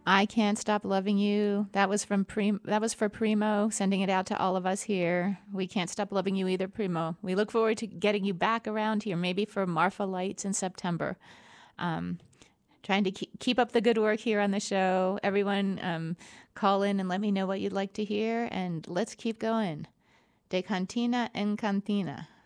I Can't Stop Loving You. That was for Primo, sending it out to all of us here. We can't stop loving you either, Primo. We look forward to getting you back around here, maybe for Marfa Lights in September. Trying to keep up the good work here on the show. Everyone, call in and let me know what you'd like to hear, and let's keep going. De Cantina en Cantina.